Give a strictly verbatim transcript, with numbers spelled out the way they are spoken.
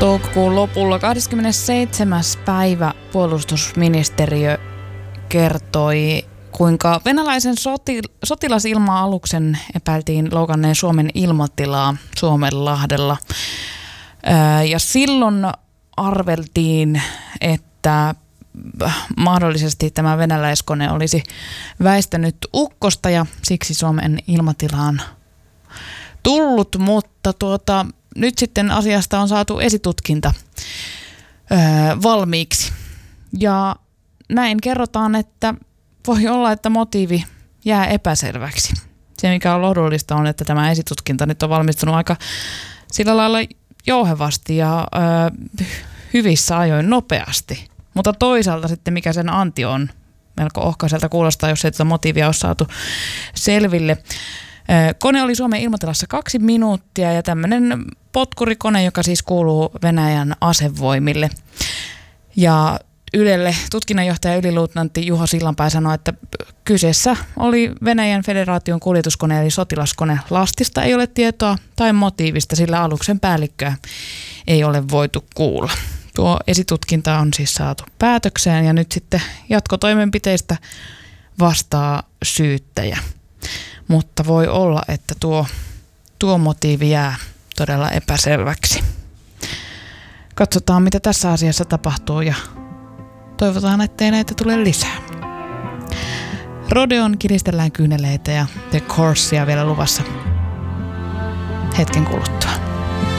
Toukokuun lopulla kahdeskymmenesseitsemäs päivä puolustusministeriö kertoi, kuinka venäläisen soti- sotilasilma-aluksen epäiltiin loukanneen Suomen ilmatilaa Suomenlahdella. Ja silloin arveltiin, että mahdollisesti tämä venäläiskone olisi väistänyt ukkosta ja siksi Suomen ilmatilaan tullut, mutta tuota, nyt sitten asiasta on saatu esitutkinta öö, valmiiksi. Ja näin kerrotaan, että voi olla, että motiivi jää epäselväksi. Se, mikä on lohdullista, on, että tämä esitutkinta nyt on valmistunut aika sillä lailla jouhevasti ja öö, hyvissä ajoin nopeasti. Mutta toisaalta sitten, mikä sen anti on, melko ohkaiselta kuulostaa, jos ei tätä motiivia ole saatu selville. Kone oli Suomen ilmatilassa kaksi minuuttia ja tämmöinen potkurikone, joka siis kuuluu Venäjän asevoimille. Ja Ylelle tutkinnanjohtaja yliluutnantti Juho Sillanpää sanoi, että kyseessä oli Venäjän federaation kuljetuskone eli sotilaskone. Lastista ei ole tietoa tai motiivista, sillä aluksen päällikköä ei ole voitu kuulla. Tuo esitutkinta on siis saatu päätökseen ja nyt sitten jatkotoimenpiteistä vastaa syyttäjä. Mutta voi olla, että tuo, tuo motiivi jää todella epäselväksi. Katsotaan, mitä tässä asiassa tapahtuu ja toivotaan, ettei näitä tule lisää. Rodeon kiristellään kyyneleitä ja The Coursia vielä luvassa hetken kuluttua.